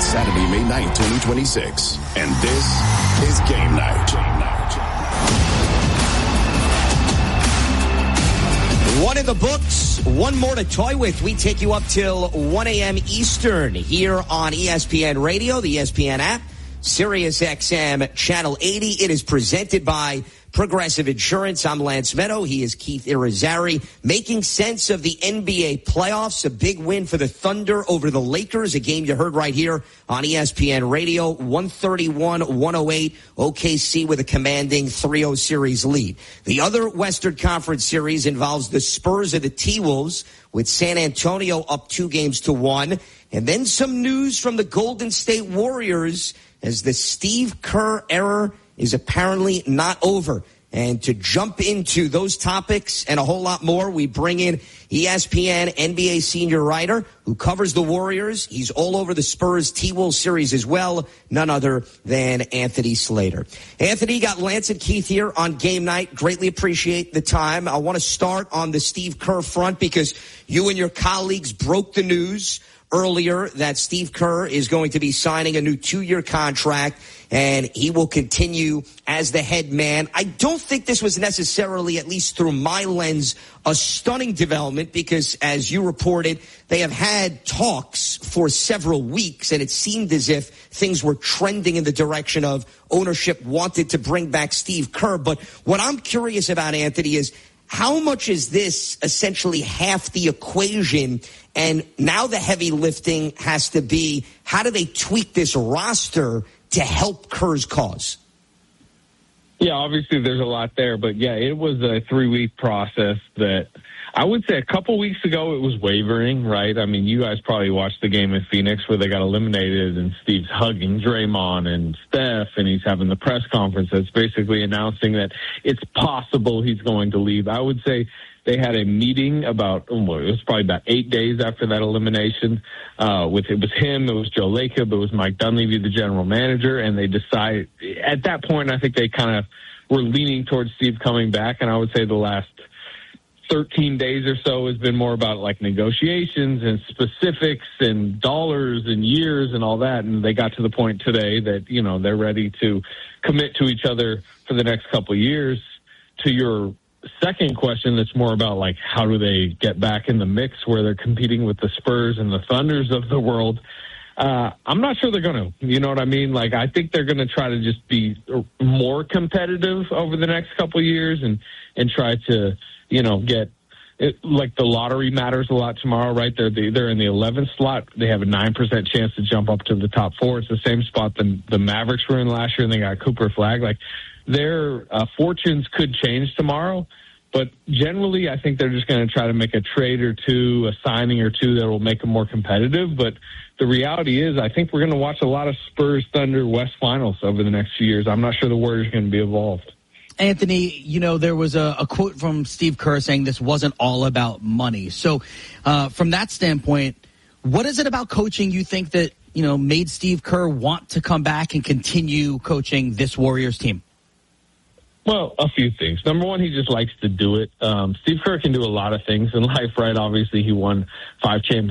Saturday, May 9th, 2026. And this is Game Night. One in the books, one more to toy with. We take you up till 1 a.m. Eastern here on ESPN Radio, the ESPN app, Sirius XM Channel 80. It is presented by Progressive Insurance. I'm Lance Meadow. He is Keith Irizarry. Making sense of the NBA playoffs. A big win for the Thunder over the Lakers. A game you heard right here on ESPN Radio. 131-108. OKC with a commanding 3-0 series lead. The other Western Conference series involves the Spurs of the T-Wolves with San Antonio up 2-1. And then some news from the Golden State Warriors as the Steve Kerr era is apparently not over. And to jump into those topics and a whole lot more, we bring in ESPN NBA senior writer who covers the Warriors. He's all over the Spurs T-Wolves series as well. None other than Anthony Slater. Anthony, got Lance and Keith here on Game Night. Greatly appreciate the time. I want to start on the Steve Kerr front because you and your colleagues broke the news earlier that Steve Kerr is going to be signing a new 2-year contract and he will continue as the head man. I don't think this was necessarily, at least through my lens, a stunning development because, as you reported, they have had talks for several weeks and it seemed as if things were trending in the direction of ownership wanted to bring back Steve Kerr. But what I'm curious about, Anthony, is how much is this essentially half the equation? And now the heavy lifting has to be, how do they tweak this roster to help Kerr's cause? Yeah, obviously there's a lot there. But, yeah, it was a 3-week process that I would say a couple weeks ago it was wavering, right? I mean, you guys probably watched the game in Phoenix where they got eliminated and Steve's hugging Draymond and Steph and he's having the press conference that's basically announcing that it's possible he's going to leave. I would say they had a meeting about, it was probably about 8 days after that elimination. It was him, it was Joe Lacob, it was Mike Dunleavy, the general manager, and they decided, at that point, I think they kind of were leaning towards Steve coming back, and I would say the last 13 days or so has been more about like negotiations and specifics and dollars and years and all that. And they got to the point today that, you know, they're ready to commit to each other for the next couple of years. To your second question, that's more about like, how do they get back in the mix where they're competing with the Spurs and the Thunders of the world? I'm not sure they're going to, you know what I mean? Like, I think they're going to try to just be more competitive over the next couple of years and try to, you know, get it, like the lottery matters a lot tomorrow, right? They're in the 11th slot. They have a 9% chance to jump up to the top 4. It's the same spot the Mavericks were in last year, and they got Cooper Flag. Like, their fortunes could change tomorrow, but generally I think they're just going to try to make a trade or two, a signing or two that will make them more competitive. But the reality is I think we're going to watch a lot of Spurs Thunder West Finals over the next few years. I'm not sure the Warriors are going to be involved. Anthony, you know, there was a quote from Steve Kerr saying this wasn't all about money. So from that standpoint, what is it about coaching you think that, you know, made Steve Kerr want to come back and continue coaching this Warriors team? Well, a few things. Number one, he just likes to do it. Steve Kerr can do a lot of things in life, right? Obviously, he won 5 championships